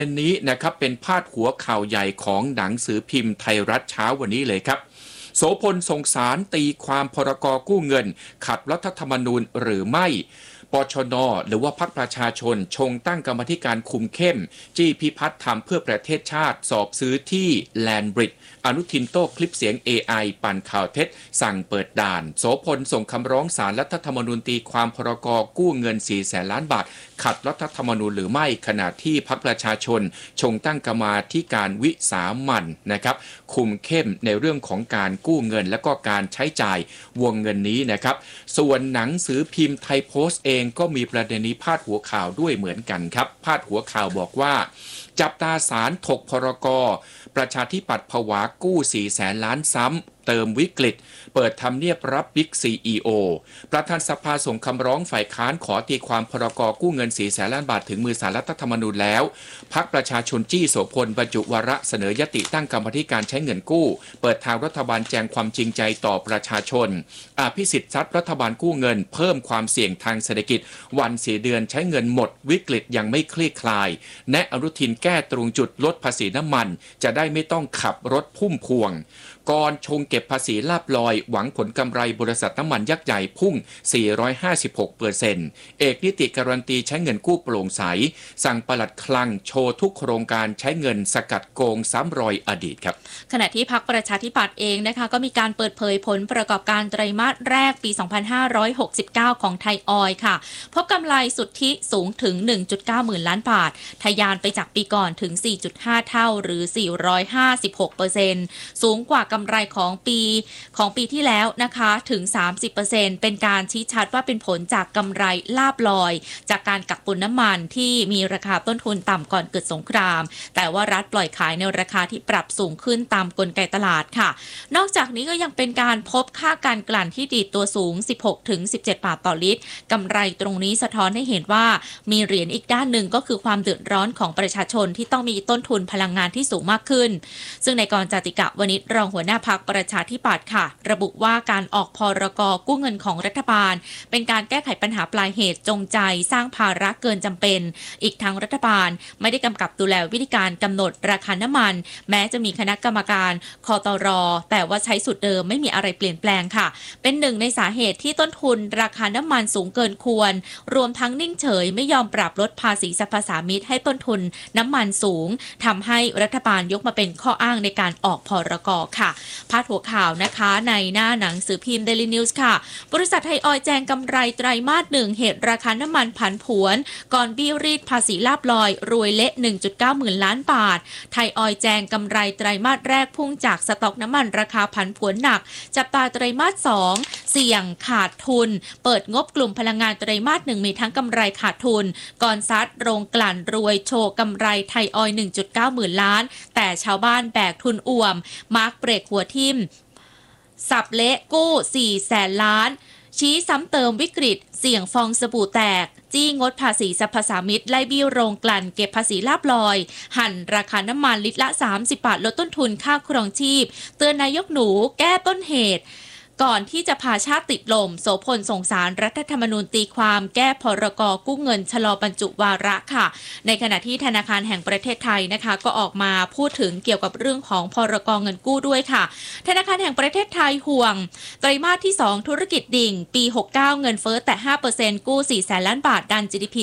อันนี้นะครับเป็นพาดหัวข่าวใหญ่ของหนังสือพิมพ์ไทยรัฐเช้าวันนี้เลยครับโสพลส่งสารตีความพรก.กู้เงินขัดรัฐธรรมนูญหรือไม่ปชน.หรือว่าพรรคประชาชนชงตั้งกรรมธิการคุมเข้มจี้พิพัฒน์ทำเพื่อประเทศชาติสอบซื้อที่แลนบริดจ์อนุทินโต้คลิปเสียง AI ปั่นข่าวเท็จสั่งเปิดด่านโสพลส่งคำร้องศาลรัฐธรรมนูญตีความพรก.กู้เงิน 400,000 ล้านบาทขัดรัฐธรรมนูญหรือไม่ขณะที่พรรคประชาชนชงตั้งกรรมาธิการวิสามัญนะครับคุมเข้มในเรื่องของการกู้เงินและก็การใช้จ่ายวงเงินนี้นะครับส่วนหนังสือพิมพ์ไทยโพสต์เองก็มีประเด็นนี้พาดหัวข่าวด้วยเหมือนกันครับพาดหัวข่าวบอกว่าจับตาศาลถกพรก.ประชาธิปัตย์ผวากู้ 400,000 ล้านซ้ำเติมวิกฤตเปิดทำเนียบรับบิ๊ก CEO ประธานสภาส่งคำร้องฝ่ายค้านขอตีความพรก.กู้เงิน 400,000 ล้านบาทถึงมือศาลรัฐธรรมนูญแล้วพรรคประชาชนจี้โสพลบรรจุวาระเสนอยติตั้งกรรมธิการใช้เงินกู้เปิดทางรัฐบาลแจงความจริงใจต่อประชาชนอภิสิทธิ์ซัดรัฐบาลกู้เงินเพิ่มความเสี่ยงทางเศรษฐกิจวัน4 เดือนใช้เงินหมดวิกฤตยังไม่คลี่คลายแนะอนุทินแก้ตรงจุดลดภาษีน้ำมันจะได้ไม่ต้องขับรถพุ่มพวงก่อนชงเก็บภาษีลาภลอยหวังผลกำไรบริษัทน้ำมันยักษ์ใหญ่พุ่ง 456%เอกนิติการันตีใช้เงินกู้โปร่งใสสั่งปลัดคลังโชว์ทุกโครงการใช้เงินสกัดโกงซ้ำรอยอดีตครับขณะที่พรรคประชาธิปัตย์เองนะคะก็มีการเปิดเผยผลประกอบการไตรมาสแรกปี 2569 ของไทยออยล์ค่ะพบกำไรสุทธิสูงถึง 1.9 หมื่นล้านบาททะยานไปจากปีก่อนถึง 4.5 เท่าหรือ 456%สูงกว่ากำไรของปีที่แล้วนะคะถึง 30% เป็นการชี้ชัดว่าเป็นผลจากกำไรลาภลอยจากการกักตุนน้ำมันที่มีราคาต้นทุนต่ำก่อนเกิดสงครามแต่ว่ารัฐปล่อยขายในราคาที่ปรับสูงขึ้นตามกลไกตลาดค่ะนอกจากนี้ก็ยังเป็นการพบค่าการกลั่นที่ดีดตัวสูง 16-17 บาทต่อลิตรกำไรตรงนี้สะท้อนให้เห็นว่ามีเหรียญอีกด้านหนึ่งก็คือความเดือดร้อนของประชาชนที่ต้องมีต้นทุนพลังงานที่สูงมากขึ้นซึ่งในกรจติกะวณิชรองหัวหน้าพรรคประชาธิปัตย์ค่ะระบุว่าการออกพรก.กู้เงินของรัฐบาลเป็นการแก้ไขปัญหาปลายเหตุจงใจสร้างภาระเกินจำเป็นอีกทั้งรัฐบาลไม่ได้กำกับดูแลวิธีการกำหนดราคาน้ำมันแม้จะมีคณะกรรมการคตร.แต่ว่าใช้สูตรเดิมไม่มีอะไรเปลี่ยนแปลงค่ะเป็นหนึ่งในสาเหตุที่ต้นทุนราคาน้ำมันสูงเกินควรรวมทั้งนิ่งเฉยไม่ยอมปรับลดภาษีสรรพสามิตให้ต้นทุนน้ำมันสูงทำให้รัฐบาลยกมาเป็นข้ออ้างในการออกพรก.ค่ะพาดหัวข่าวนะคะในหน้าหนังสือพิมพ์ Daily News ค่ะบริษัทไทยออยล์แจ้งกำไรไตรมาส 1เหตุราคาน้ำมันผันผวนก่อนบี้รีดภาษีลาภลอยรวยเละ 1.9 หมื่นล้านบาทไทยออยล์แจ้งกำไรไตรมาสแรกพุ่งจากสต็อกน้ำมันราคาผันผวนหนักจับตาไตรมาส 2เสี่ยงขาดทุนเปิดงบกลุ่มพลังงานไตรมาส 1มีทั้งกำไรขาดทุนก่อนซัดโรงกลั่นรวยโชว์กำไรไทยออยล์ 1.9 หมื่นล้านแต่ชาวบ้านแบกทุนอ่วมมาร์กเบรกหัวทิ่มสับเละกู้ 400,000 ล้านชี้ซ้ำเติมวิกฤตเสี่ยงฟองสบู่แตกจี้งดภาษีสรรพสามิตไล่บี้โรงกลั่นเก็บภาษีลาภลอยหั่นราคาน้ำมันลิตรละ30 บาทลดต้นทุนค่าครองชีพเตือนนายกหนูแก้ต้นเหตุก่อนที่จะพาชาติติดลมโสพลส่งสารรัฐธรรมนูญตีความแก้พรก.กู้เงินชะลอบรรจุวาระค่ะในขณะที่ธนาคารแห่งประเทศไทยนะคะก็ออกมาพูดถึงเกี่ยวกับเรื่องของพรก.เงินกู้ด้วยค่ะธนาคารแห่งประเทศไทยห่วงไตรมาสที่2ธุรกิจดิ่งปี69เงินเฟ้อแต่ 5% กู้ 400,000 ล้านบาทดัน GDP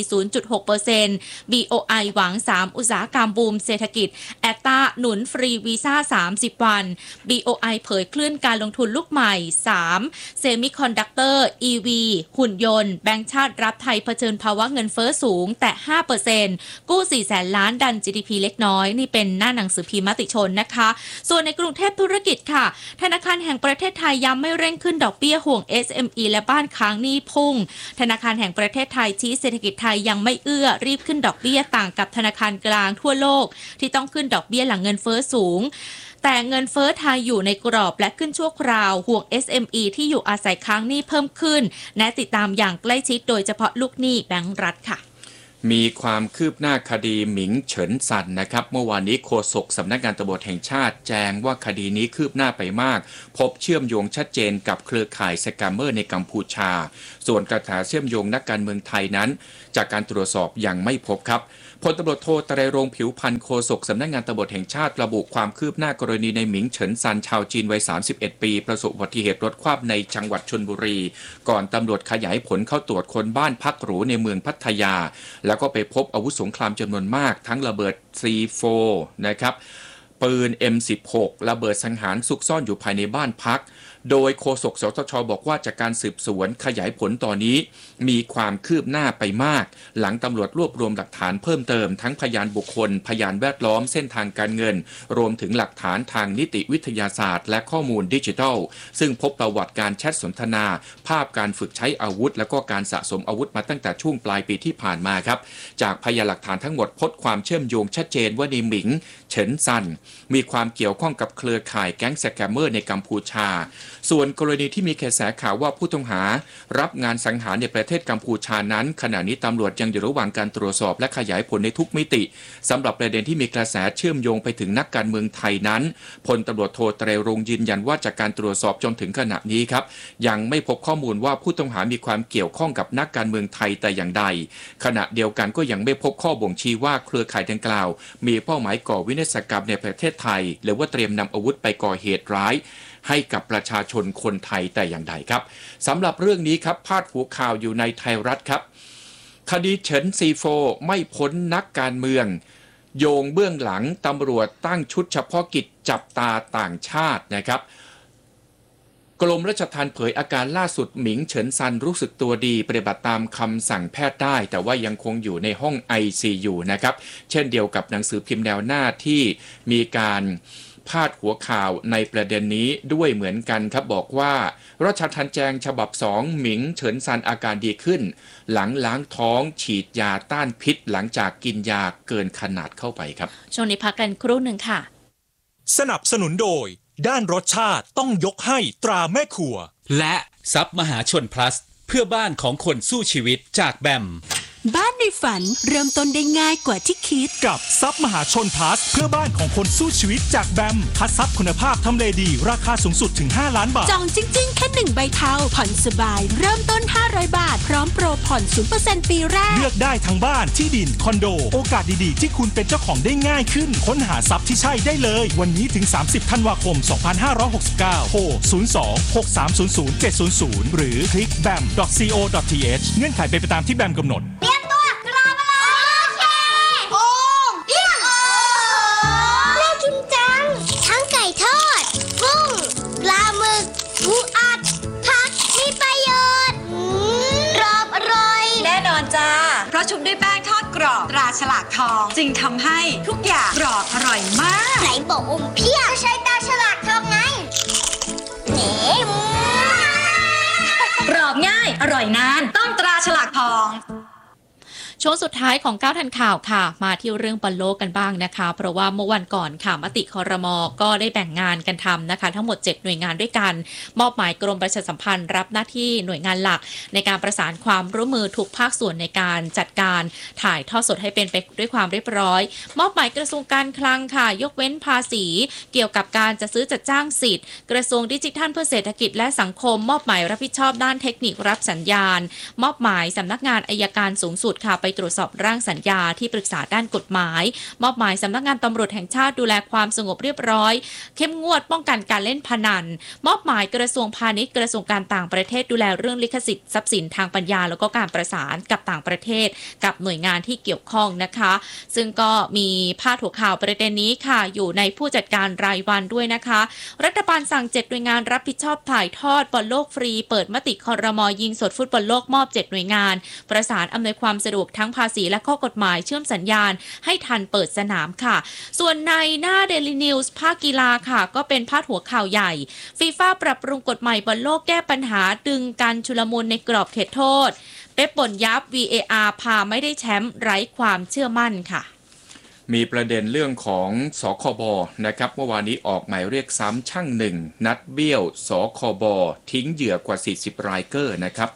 0.6% BOI หวัง3อุตสาหกรรมบูมเศรษฐกิจแอตตาหนุนฟรีวีซ่า30วัน BOI เผยคลื่นการลงทุนลูกใหม่3เซมิคอนดักเตอร์ EV หุ่นยนต์แบงก์ชาติรับไทยเผชิญภาวะเงินเฟ้อสูงแต่ 5% กู้ 400,000 ล้านดัน GDP เล็กน้อยนี่เป็นหน้าหนังสือพิมพ์มติชนนะคะส่วนในกรุงเทพธุรกิจค่ะธนาคารแห่งประเทศไทยย้ำไม่เร่งขึ้นดอกเบี้ยห่วง SME และบ้านค้างหนี้พุ่งธนาคารแห่งประเทศไทยชี้เศรษฐกิจไทยยังไม่เอื้อรีบขึ้นดอกเบี้ยต่างกับธนาคารกลางทั่วโลกที่ต้องขึ้นดอกเบี้ยหลังเงินเฟ้อสูงแต่เงินเฟ้อไทยอยู่ในกรอบและขึ้นชั่วคราวห่วง SME ที่อยู่อาศัยค้างหนี้เพิ่มขึ้นและติดตามอย่างใกล้ชิดโดยเฉพาะลูกหนี้แบงก์รัฐค่ะมีความคืบหน้าคดีหมิงเฉินซันนะครับเมื่อวานนี้โฆษกสำนักงานตำรวจแห่งชาติแจ้งว่าคดีนี้คืบหน้าไปมากพบเชื่อมโยงชัดเจนกับเครือข่ายสแกมเมอร์ในกัมพูชาส่วนกระแสเชื่อมโยงนักการเมืองไทยนั้นจากการตรวจสอบยังไม่พบครับพลตำรวจโทไตรรงค์ผิวพรรณโฆษกสำนักงานตำรวจแห่งชาติระบุความคืบหน้ากรณีในหมิงเฉินซันชาวจีนวัย 31 ปีประสบอุบัติเหตุรถคว่ำในจังหวัดชลบุรี ก่อนตำรวจขยายผลเข้าตรวจค้นบ้านพักหรูในเมืองพัทยา แล้วก็ไปพบอาวุธสงครามจำนวนมากทั้งระเบิด C4 นะครับปืน M16 ระเบิดสังหารซุกซ่อนอยู่ภายในบ้านพักโดยโฆษกสตช.บอกว่าจากการสืบสวนขยายผลตอนนี้มีความคืบหน้าไปมากหลังตำรวจรวบรวมหลักฐานเพิ่มเติมทั้งพยานบุคคลพยานแวดล้อมเส้นทางการเงินรวมถึงหลักฐานทางนิติวิทยาศาสตร์และข้อมูลดิจิทัลซึ่งพบประวัติการแชทสนทนาภาพการฝึกใช้อาวุธและก็การสะสมอาวุธมาตั้งแต่ช่วงปลายปีที่ผ่านมาครับจากพยานหลักฐานทั้งหมดพบความเชื่อมโยงชัดเจนว่าในหมิงเฉินซันมีความเกี่ยวข้องกับเครือข่ายแก๊งสแกมเมอร์ในกัมพูชาส่วนกรณีที่มีกระแสข่าวว่าผู้ต้องหารับงานสังหารในประเทศกัมพูชานั้นขณะนี้ตำรวจยังอยู่ระหว่างการตรวจสอบและขยายผลในทุกมิติสำหรับประเด็นที่มีกระแสเชื่อมโยงไปถึงนักการเมืองไทยนั้นพลตำรวจโทไตรรงค์ยืนยันว่าจากการตรวจสอบจนถึงขณะนี้ครับยังไม่พบข้อมูลว่าผู้ต้องหามีความเกี่ยวข้องกับนักการเมืองไทยแต่อย่างใดขณะเดียวกันก็ยังไม่พบข้อบ่งชี้ว่าเครือข่ายดังกล่าวมีเป้าหมายก่อวินาศกรรมในประเทศไทยหรือว่าเตรียมนำอาวุธไปก่อเหตุร้ายให้กับประชาชนคนไทยแต่อย่างใดครับสำหรับเรื่องนี้ครับพาดหัวข่าวอยู่ในไทยรัฐครับคดีเฉินซีโฟไม่พ้นนักการเมืองโยงเบื้องหลังตำรวจตั้งชุดเฉพาะกิจจับตาต่างชาตินะครับกรมราชทัณฑ์เผยอาการล่าสุดหมิงเฉินซันรู้สึกตัวดีปฏิบัติตามคำสั่งแพทย์ได้แต่ว่ายังคงอยู่ในห้อง ICU นะครับเช่นเดียวกับหนังสือพิมพ์แนวหน้าที่มีการพาดหัวข่าวในประเด็นนี้ด้วยเหมือนกันครับบอกว่าราชทัณฑ์แจงฉบับ2หมิงเฉินซันอาการดีขึ้นหลังล้างท้องฉีดยาต้านพิษหลังจากกินยาเกินขนาดเข้าไปครับช่วงนี้พักกันครู่หนึ่งค่ะสนับสนุนโดยด้านรสชาติต้องยกให้ตราแม่ครัวและซับมหาชน plus เพื่อบ้านของคนสู้ชีวิตจากแบมบ้านในฝันเริ่มต้นได้ง่ายกว่าที่คิดกับซับมหาชน plus เพื่อบ้านของคนสู้ชีวิตจากแบมคัดซับคุณภาพทำเลดีราคาสูงสุดถึง5 ล้านบาทจองจริงๆแค่1ใบเทาผ่อนสบายเริ่มต้น500 บาทพร้อมโปรผ่อน 0% ปีแรกเลือกได้ทั้งบ้านที่ดินคอนโดโอกาสดีๆที่คุณเป็นเจ้าของได้ง่ายขึ้นค้นหาทรัพย์ที่ใช่ได้เลยวันนี้ถึง30ธันวาคม2569โทร02-6300-700หรือคลิก bam.co.th เงื่อนไขเป็นไปตามที่แบมกำหนดชุบด้วยแป้งทอดกรอบตราฉลากทองจึงทำให้ทุกอย่างกรอบอร่อยมากไหนบอกอมเพี้ยใช้ตราฉลากทองไงกรอบง่ายอร่อยนานต้องตราฉลากทองช่วงสุดท้ายของ9ทันข่าวค่ะมาที่เรื่องบอลโลกกันบ้างนะคะเพราะว่าเมื่อวันก่อนค่ะมติครม.ก็ได้แบ่งงานกันทำนะคะทั้งหมด7หน่วยงานด้วยกันมอบหมายกรมประชาสัมพันธ์รับหน้าที่หน่วยงานหลักในการประสานความร่วมมือทุกภาคส่วนในการจัดการถ่ายทอดสดให้เป็นไปด้วยความเรียบร้อยมอบหมายกระทรวงการคลังค่ะยกเว้นภาษีเกี่ยวกับการจัดซื้อจัดจ้างสิทธิ์กระทรวงดิจิทัลเพื่อเศรษฐกิจและสังคมมอบหมายรับผิดชอบด้านเทคนิครับสัญญาณมอบหมายสำนักงานอัยการสูงสุดค่ะไปตรวจสอบร่างสัญญาที่ปรึกษาด้านกฎหมายมอบหมายสำนักงานตำรวจแห่งชาติดูแลความสงบเรียบร้อยเข้มงวดป้องกันการเล่นพนันมอบหมายกระทรวงพาณิชย์กระทรวงการต่างประเทศดูแลเรื่องลิขสิทธิ์ทรัพย์สินทางปัญญาแล้วก็การประสานกับต่างประเทศกับหน่วยงานที่เกี่ยวข้องนะคะซึ่งก็มีพาดหัวข่าวประเด็นนี้ค่ะอยู่ในผู้จัดการรายวันด้วยนะคะรัฐบาลสั่ง7หน่วยงานรับผิดชอบถ่ายทอดบอลโลกฟรีเปิดมติครม.ยิงสดฟุตบอลโลกมอบ7หน่วยงานประสานอำนวยความสะดวกทั้งภาษีและข้อกฎหมายเชื่อมสัญญาณให้ทันเปิดสนามค่ะส่วนในหน้า Daily News ภาคกีฬาค่ะก็เป็นพาดหัวข่าวใหญ่ฟีฟ่าปรับปรุงกฎใหม่บอลโลกแก้ปัญหาดึงการชุลมุนในกรอบเขตโทษเป๊ปบ่นยับ VAR พาไม่ได้แชมป์ไร้ความเชื่อมั่นค่ะมีประเด็นเรื่องของสคบนะครับเมื่อวานนี้ออกหมายเรียกซ้ำช่างหนึ่งนัดเบี้ยวสคบทิ้งเหยื่อกว่า40รายเกอร์นะครับ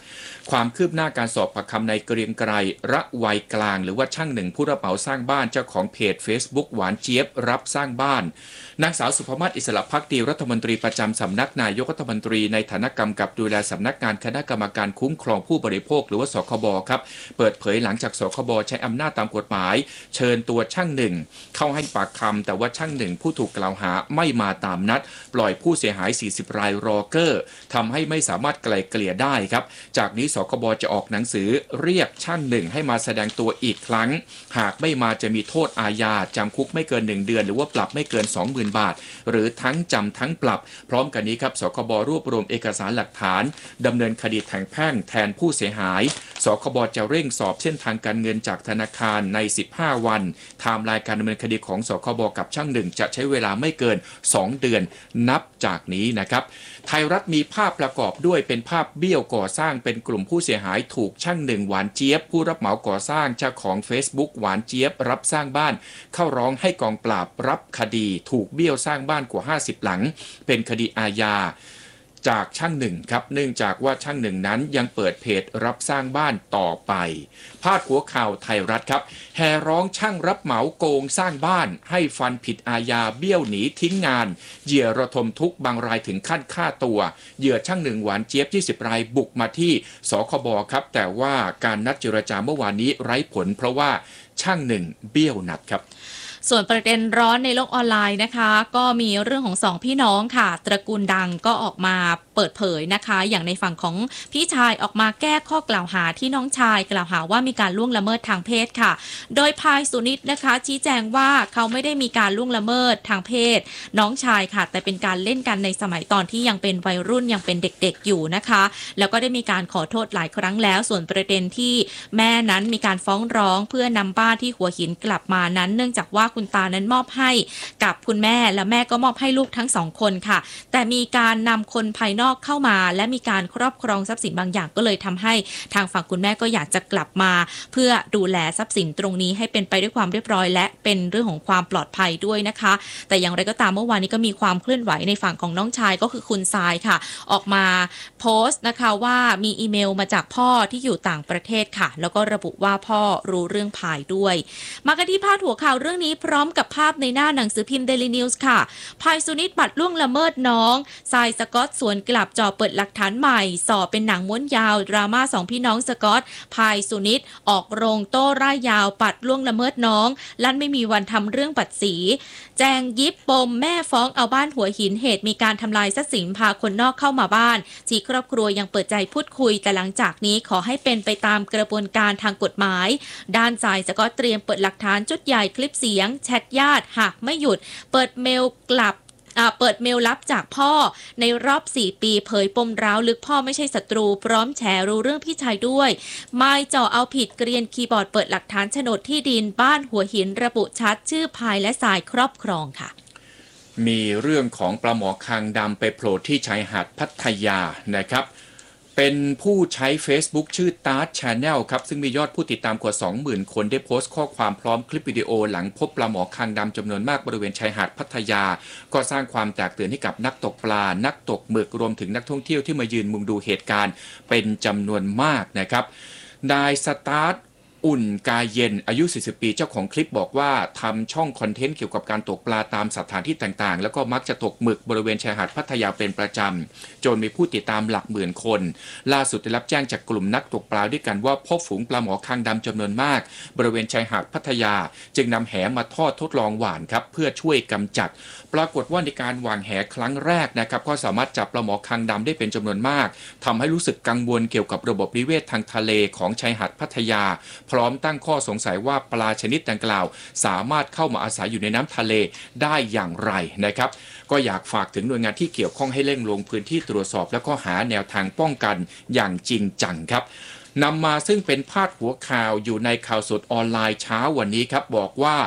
ความคืบหน้าการสอบปากคำในเกรียงไกรระไวยกลางหรือว่าช่างหนึ่งผู้รับเหมาสร้างบ้านเจ้าของเพจ Facebook หวานเจี๊ยบรับสร้างบ้านนางสาวสุภมาศอิสระภักดีรัฐมนตรีประจำสำนักนายกรัฐมนตรีในฐานะกำกับดูแลสำนักงานคณะกรรมการคุ้มครองผู้บริโภคหรือว่าสคบครับเปิดเผยหลังจากสคบใช้อำนาจตามกฎหมายเชิญตัวช่างหนึ่งเข้าให้ปากคำแต่ว่าช่างหนึ่งผู้ถูกกล่าวหาไม่มาตามนัดปล่อยผู้เสียหาย40รายรอเกอร์ทำให้ไม่สามารถไกล่เกลี่ยได้ครับจากนี้สคบจะออกหนังสือเรียกช่างหนึ่งให้มาแสดงตัวอีกครั้งหากไม่มาจะมีโทษอาญาจำคุกไม่เกิน1 เดือนหรือว่าปรับไม่เกิน 20,000 บาทหรือทั้งจำทั้งปรับพร้อมกันนี้ครับสคบรวบรวมเอกสารหลักฐานดำเนินคดีทางแพ่งแทนผู้เสียหายสคบจะเร่งสอบเส้นทางการเงินจากธนาคารใน15 วันไทม์ไลน์การดำเนินคดีของสคบกับช่างหนึ่งจะใช้เวลาไม่เกิน2 เดือนนับจากนี้นะครับไทยรัฐมีภาพประกอบด้วยเป็นภาพเบี้ยวก่อสร้างเป็นกลุ่มผู้เสียหายถูกช่างหนึ่งหวานเจี๊ยบผู้รับเหมาก่อสร้างเจ้าของ Facebook หวานเจี๊ยบรับสร้างบ้านเข้าร้องให้กองปราบรับคดีถูกเบี้ยวสร้างบ้านกว่า50 หลังเป็นคดีอาญาจากช่างหนึ่งครับเนื่องจากว่าช่างหนึ่งนั้นยังเปิดเพจรับสร้างบ้านต่อไปพาดหัวข่าวไทยรัฐครับแห่ร้องช่างรับเหมาโกงสร้างบ้านให้ฟันผิดอาญาเบี้ยวหนีทิ้งงานเหยื่อระทมทุกข์บางรายถึงขั้นฆ่าตัวเหยื่อช่างหนึ่งหวานเจี๊ยบ20 รายบุกมาที่สคบครับแต่ว่าการนัดเจรจาเมื่อวานนี้ไร้ผลเพราะว่าช่างหนึ่งเบี้ยวนัดครับส่วนประเด็นร้อนในโลกออนไลน์นะคะก็มีเรื่องของ2พี่น้องค่ะตระกูลดังก็ออกมาเปิดเผยนะคะอย่างในฝั่งของพี่ชายออกมาแก้ข้อกล่าวหาที่น้องชายกล่าวหาว่ามีการล่วงละเมิดทางเพศค่ะโดยพายสุนิตนะคะชี้แจงว่าเขาไม่ได้มีการล่วงละเมิดทางเพศน้องชายค่ะแต่เป็นการเล่นกันในสมัยตอนที่ยังเป็นวัยรุ่นยังเป็นเด็กๆอยู่นะคะแล้วก็ได้มีการขอโทษหลายครั้งแล้วส่วนประเด็นที่แม่นั้นมีการฟ้องร้องเพื่อนำบ้านที่หัวหินกลับมานั้นเนื่องจากว่าคุณตานั้นมอบให้กับคุณแม่และแม่ก็มอบให้ลูกทั้ง2 คนค่ะแต่มีการนำคนภายนอกเข้ามาและมีการครอบครองทรัพย์สินบางอย่างก็เลยทำให้ทางฝั่งคุณแม่ก็อยากจะกลับมาเพื่อดูแลทรัพย์สินตรงนี้ให้เป็นไปด้วยความเรียบร้อยและเป็นเรื่องของความปลอดภัยด้วยนะคะแต่อย่างไรก็ตามเมื่อวานนี้ก็มีความเคลื่อนไหวในฝั่งของน้องชายก็คือคุณทรายค่ะออกมาโพสต์นะคะว่ามีอีเมลมาจากพ่อที่อยู่ต่างประเทศค่ะแล้วก็ระบุว่าพ่อรู้เรื่องพายด้วยมากันที่พาดหัวข่าวเรื่องนี้พร้อมกับภาพในหน้าหนังสือพิมพ์ Daily News ค่ะพายสุนิตบัตรล่วงละเมิดน้องทรายสกอตสวนกลับจ่อเปิดหลักฐานใหม่สอบเป็นหนังม้วนยาวดราม่า2พี่น้องสกอตพายสุนิตออกโรงโต้ร่ายยาวปัดล่วงละเมิดน้องลั่นไม่มีวันทำเรื่องปัดสีแจงยิบปมแม่ฟ้องเอาบ้านหัวหินเหตุมีการทำลายทรัพย์สินพาคนนอกเข้ามาบ้านที่ครอบครัวยังเปิดใจพูดคุยแต่หลังจากนี้ขอให้เป็นไปตามกระบวนการทางกฎหมายด้านทรายสกอตเตรียมเปิดหลักฐานชุดใหญ่คลิปเสียงแชทญาติหากไม่หยุดเปิดเมลลับจากพ่อในรอบ4 ปีเผยปมร้าวลึกพ่อไม่ใช่ศัตรูพร้อมแฉรู้เรื่องพี่ชายด้วยไม่จ่อเอาผิดเกรียนคีย์บอร์ดเปิดหลักฐานโฉนดที่ดินบ้านหัวหินระบุชัดชื่อพายและทรายครอบครองค่ะมีเรื่องของปลาหมอคางดำไปโผล่ที่ชายหาดพัทยานะครับเป็นผู้ใช้ Facebook ชื่อ Tart Channel ครับซึ่งมียอดผู้ติดตามกว่า 20,000 คนได้โพสต์ข้อความพร้อมคลิปวิดีโอหลังพบปลาหมอคางดำจำนวนมากบริเวณชายหาดพัทยาก็สร้างความแตกตื่นให้กับนักตกปลานักตกหมึกรวมถึงนักท่องเที่ยวที่มายืนมุงดูเหตุการณ์เป็นจำนวนมากนะครับนายสตาร์ทอุ่นกายเย็นอายุ40 ปีเจ้าของคลิปบอกว่าทำช่องคอนเทนต์เกี่ยวกับการตกปลาตามสถานที่ต่างๆแล้วก็มักจะตกหมึกบริเวณชายหาดพัทยาเป็นประจำจนมีผู้ติดตามหลักหมื่นคนล่าสุดได้รับแจ้งจากกลุ่มนักตกปลาด้วยกันว่าพบฝูงปลาหมอคางดำจำนวนมากบริเวณชายหาดพัทยาจึงนำแหมาทดลองหว่านครับเพื่อช่วยกำจัดปรากฏว่าในการหว่านแหครั้งแรกนะครับก็สามารถจับปลาหมอคางดำได้เป็นจำนวนมากทำให้รู้สึกกังวลเกี่ยวกับระบบนิเวศทางทะเลของชายหาดพัทยาพร้อมตั้งข้อสงสัยว่าปลาชนิดดังกล่าวสามารถเข้ามาอาศัยอยู่ในน้ำทะเลได้อย่างไรนะครับก็อยากฝากถึงหน่วยงานที่เกี่ยวข้องให้เร่งลงพื้นที่ตรวจสอบและก็หาแนวทางป้องกันอย่างจริงจังครับนำมาซึ่งเป็นพาดหัวข่าวอยู่ในข่าวสดออนไลน์เช้าวันนี้ครับบอกว่า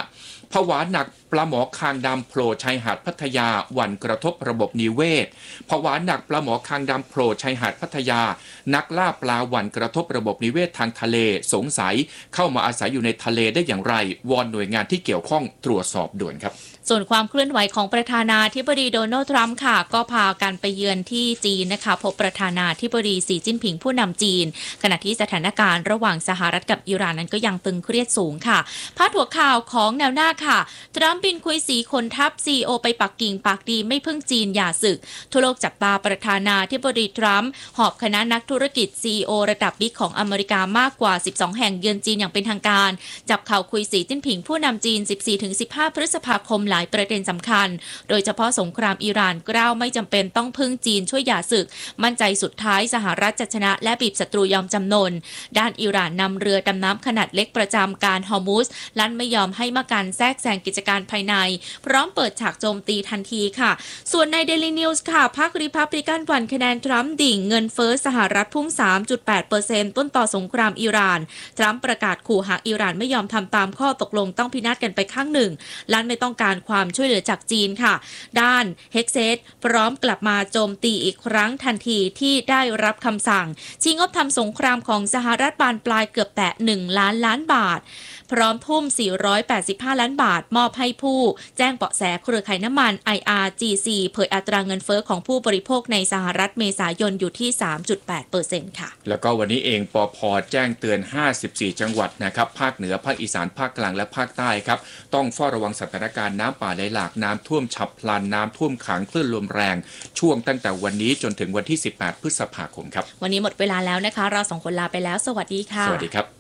ผวาหนักปลาหมอคางดำโผล่ชายหาดพัทยาหวั่นกระทบระบบนิเวศผวาหนักปลาหมอคางดำโผล่ชายหาดพัทยานักล่าปลาหวั่นกระทบระบบนิเวศทางทะเลสงสัยเข้ามาอาศัยอยู่ในทะเลได้อย่างไรวอนหน่วยงานที่เกี่ยวข้องตรวจสอบด่วนครับส่วนความเคลื่อนไหวของประธานาธิบดีโดนัลด์ทรัมป์ค่ะก็พากันไปเยือนที่จีนนะคะพบประธานาธิบดีสีจิ้นผิงผู้นำจีนขณะที่สถานการณ์ระหว่างสหรัฐกับอิหร่านนั้นก็ยังตึงเครียดสูงค่ะพาดหัวข่าวของแนวหน้าค่ะทรัมป์บินคุยสีคนทัพซีโอไปปักกิ่งปากดีไม่พึ่งจีนอย่าศึกทั่วโลกจับตาประธานาธิบดีทรัมป์หอบคณะนักธุรกิจซีโอระดับบิ๊กของอเมริกามากกว่า12แห่งเยือนจีนอย่างเป็นทางการจับเข่าคุยสีจิ้นผิงผู้นำจีน 14-15 พฤษภาคมหลายประเด็นสำคัญโดยเฉพาะสงครามอิหร่านกล้าวไม่จำเป็นต้องพึ่งจีนช่วยหย่าศึกมั่นใจสุดท้ายสหรัฐจะชนะและบีบศัตรูยอมจำนนด้านอิหร่านนำเรือดำน้ำขนาดเล็กประจำการฮอร์มุสลั่นไม่ยอมให้มะกันแทรกแซงกิจการภายในพร้อมเปิดฉากโจมตีทันทีค่ะส่วนใน Daily News ค่ะพรรครีพับลิกันหวั่นคะแนนทรัมป์ดิ่งเงินเฟ้อสหรัฐพุ่ง 3.8% ต้นต่อสงครามอิหร่านทรัมป์ประกาศขู่หากอิหร่านไม่ยอมทำตามข้อตกลงต้องพินาศกันไปข้างหนึ่งลั่นไม่ต้องการความช่วยเหลือจากจีนค่ะด้านเฮกเซตพร้อมกลับมาโจมตีอีกครั้งทันทีที่ได้รับคำสั่งชี้งบทำสงครามของสหรัฐบานปลายเกือบแตะ1 ล้านล้านบาทพร้อมทุ่ม485ล้านบาทมอบให้ผู้แจ้งเบาะแสเครือข่ายน้ำมัน IRGC เผยอัตราเงินเฟ้อของผู้บริโภคในสหรัฐเมษายนอยู่ที่ 3.8% ค่ะแล้วก็วันนี้เองปภ.แจ้งเตือน54จังหวัดนะครับภาคเหนือภาคอีสานภาคกลางและภาคใต้ครับต้องเฝ้าระวังสถานการณ์น้ำป่าไหลหลากน้ำท่วมฉับพลันน้ำท่วมขังคลื่นลมแรงช่วงตั้งแต่วันนี้จนถึงวันที่18พฤษภาคมครับวันนี้หมดเวลาแล้วนะคะเรา2คนลาไปแล้วสวัสดีค่ะสวัสดีครับ